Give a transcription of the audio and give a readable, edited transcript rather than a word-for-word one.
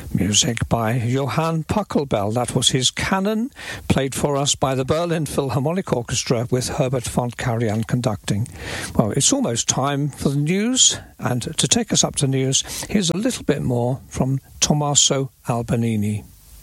Music by Johann Pachelbel. That was his Canon, played for us by the Berlin Philharmonic Orchestra with Herbert von Karajan conducting. Well, it's almost time for the news, and to take us up to news, here's a little bit more from Tommaso Albanini.